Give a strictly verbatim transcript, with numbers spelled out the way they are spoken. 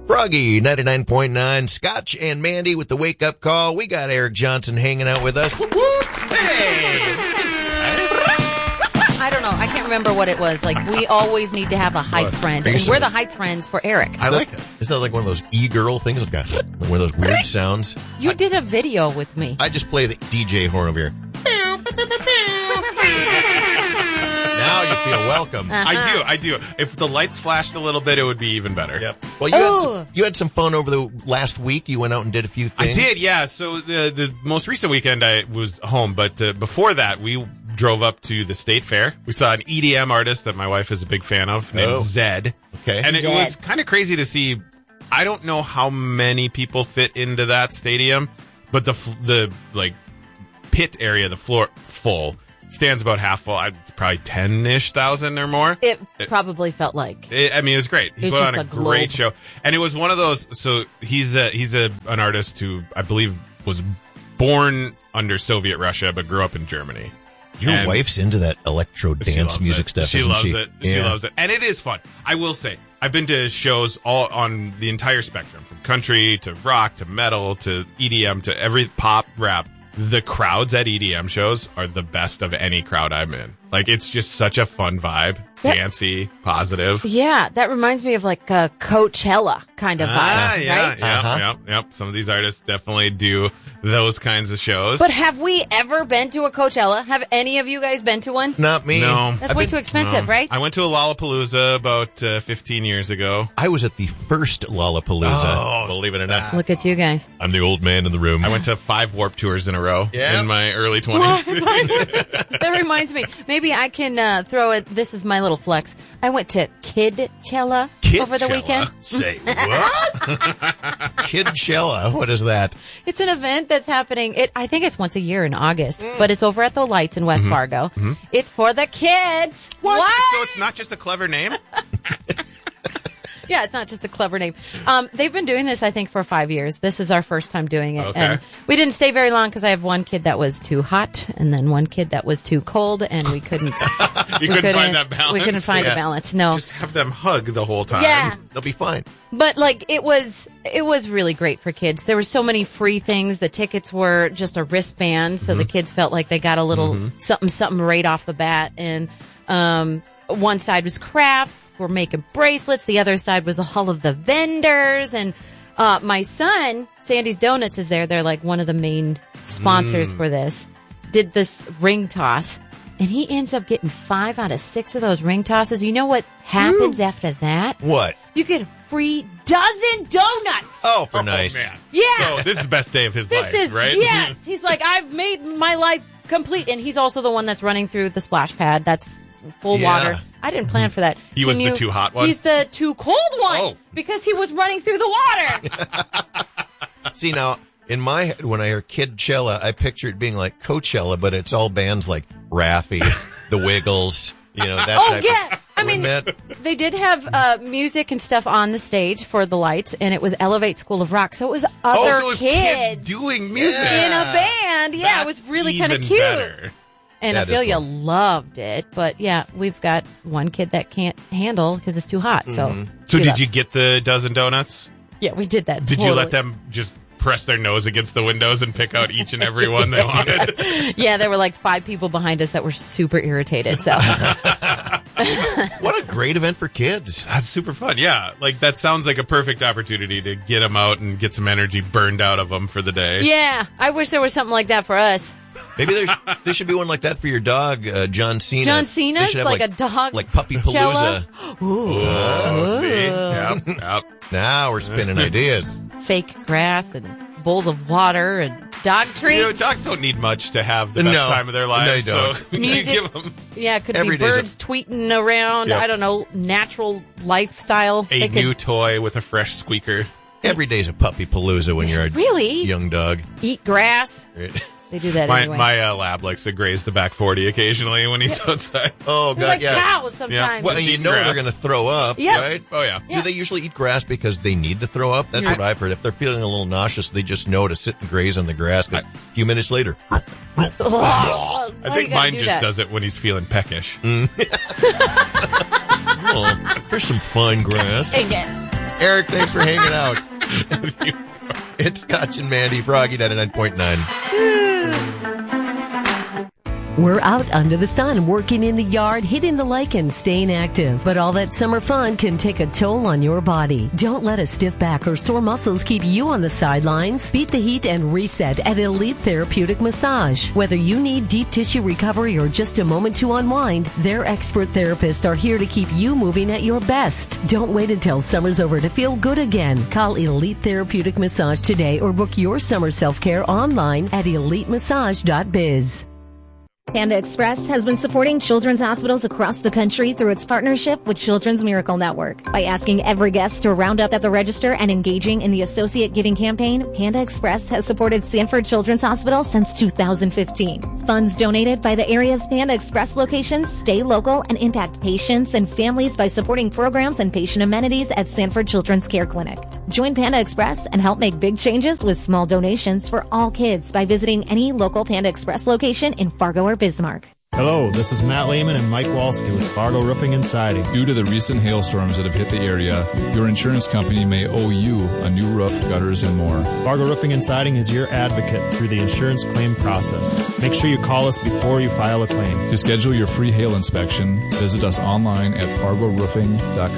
Froggy, ninety-nine point nine, Scotch and Mandy with the wake-up call. We got Eric Johnson hanging out with us. Whoop, whoop. Hey! I don't know. I can't remember what it was. Like, we always need to have a hype What? friend. Are you And we're serious? the hype friends for Eric. I like it. Isn't that like one of those e-girl things? It's got one of those weird sounds. You did a video with me. I just play the D J horn over here. Now you feel welcome. Uh-huh. I do, I do. If the lights flashed a little bit, it would be even better. Yep. Well, you had, Oh. some, you had some fun over the last week. You went out and did a few I things. did, yeah. So the the most recent weekend I was home, but uh, before that we drove up to the State Fair. We saw an E D M artist that my wife is a big fan of named Oh. Zed. Okay. And it Zed. was kind of crazy to see. I don't know how many people fit into that stadium, but the f- the like pit area, the floor full. Stands about half full. I'd probably ten-ish thousand or more. It probably felt like. It, I mean, it was great. He It's put just on a, a globe. great show, and it was one of those. So he's a, he's a an artist who I believe was born under Soviet Russia, but grew up in Germany. Your And wife's into that electro she dance loves music it. stuff, She isn't loves she? it. She Yeah. loves it, and it is fun. I will say, I've been to shows all on the entire spectrum, from country to rock to metal to E D M to every pop, rap. The crowds at E D M shows are the best of any crowd I'm in. Like, it's just such a fun vibe, Yeah. dancey, positive. Yeah, that reminds me of like a Coachella kind of vibe, Ah, yeah, right? yeah, Uh-huh. yep, yep. Some of these artists definitely do those kinds of shows. But have we ever been to a Coachella? Have any of you guys been to one? Not me. No. That's I've way been- too expensive, No. right? I went to a Lollapalooza about uh, fifteen years ago. I was at the first Lollapalooza. Oh, believe it or not. Look at you guys. I'm the old man in the room. I went to five Warp Tours in a row Yeah. in my early twenties. That reminds me. Maybe I can uh, throw it. This is my little flex. I went to Kidchella over the Kidchella? weekend. Say what? Kidchella. What is that? It's an event that's happening. It I think it's once a year in August, but it's over at the Lights in West Fargo. It's for the kids. What? So it's not just a clever name? Yeah, it's not just a clever name. Um, they've been doing this, I think, for five years. This is our first time doing it. Okay. And we didn't stay very long because I have one kid that was too hot and then one kid that was too cold, and we couldn't. You we couldn't find that balance? We couldn't find Yeah. a balance. No. Just have them hug the whole time. Yeah. They'll be fine. But like it was, it was really great for kids. There were so many free things. The tickets were just a wristband, so the kids felt like they got a little something, something right off the bat. And um, one side was crafts. We're making bracelets. The other side was all of the vendors. And uh, my son, Sandy's Donuts, is there. They're like one of the main sponsors for this. Did this ring toss. And he ends up getting five out of six of those ring tosses. You know what happens after that? What? You get a free dozen donuts. Oh, for Oh, nice. man. Yeah. So this is the best day of his This life, is, right? yes. He's like, I've made my life complete. And he's also the one that's running through the splash pad. That's full Yeah. water. I didn't plan for that. He was the too hot one? He's the too cold one. Oh. Because he was running through the water. See, now, in my head, when I hear Kidchella, I picture it being like Coachella, but it's all bands like Raffi, The Wiggles, you know, that Oh, type yeah. of... I mean, Wouldn't they did have uh, music and stuff on the stage for the Lights, and it was Elevate School of Rock. So it was other Oh, so it was kids, kids doing music. in a band. Yeah, it was really kind of Even cute. better. And That is Ophelia cool. loved it. But yeah, we've got one kid that can't handle because it's too hot. So, Mm-hmm. So do did that. you get the dozen donuts? Yeah, we did that. Did you let totally. them just press their nose against the windows and pick out each and every one they wanted? Yeah, there were like five people behind us that were super irritated. So, What a great event for kids. That's super fun. Yeah, like that sounds like a perfect opportunity to get them out and get some energy burned out of them for the day. yeah, I wish there was something like that for us. Maybe there's, there should be one like that for your dog, uh, John Cena. John They Cena's should have, like, a dog. Like Puppy Palooza. Ooh. Oh, see? Yep, yep. Now we're spinning ideas. Fake grass and bowls of water and dog treats. You know, dogs don't need much to have the best No. time of their lives. No, they don't. So you Music. give them Yeah, it could Every be day's a- birds tweeting around. Yep. I don't know, natural lifestyle. a They could new toy with a fresh squeaker. Every day's a Puppy Palooza when you're a Really? young dog. eat grass. Right? They do that My anyway. my uh, lab likes to graze the back forty occasionally when he's outside. Oh, They're God, like yeah. cows sometimes. Well, Just you eat know grass. they're going to throw up, Yeah. right? Oh yeah. Do they usually eat grass because they need to throw up? That's Yeah. what I've heard. If they're feeling a little nauseous, they just know to sit and graze on the grass. 'Cause a few minutes later, Ugh, I why you think gotta mine do just that? does it when he's feeling peckish. oh, here's some fine grass. Dang it. Eric, thanks for hanging out. It's Scotch and Mandy, Froggy ninety-nine point nine. We're out under the sun, working in the yard, hitting the lake, and staying active. But all that summer fun can take a toll on your body. Don't let a stiff back or sore muscles keep you on the sidelines. Beat the heat and reset at Elite Therapeutic Massage. Whether you need deep tissue recovery or just a moment to unwind, their expert therapists are here to keep you moving at your best. Don't wait until summer's over to feel good again. Call Elite Therapeutic Massage today or book your summer self-care online at elite massage dot biz. Panda Express has been supporting children's hospitals across the country through its partnership with Children's Miracle Network. By asking every guest to round up at the register and engaging in the Associate Giving campaign, Panda Express has supported Sanford Children's Hospital since two thousand fifteen. Funds donated by the area's Panda Express locations stay local and impact patients and families by supporting programs and patient amenities at Sanford Children's Care Clinic. Join Panda Express and help make big changes with small donations for all kids by visiting any local Panda Express location in Fargo or Bismarck. Hello, this is Matt Lehman and Mike Walski with Fargo Roofing and Siding. Due to the recent hailstorms that have hit the area, your insurance company may owe you a new roof, gutters, and more. Fargo Roofing and Siding is your advocate through the insurance claim process. Make sure you call us before you file a claim. To schedule your free hail inspection, visit us online at fargo roofing dot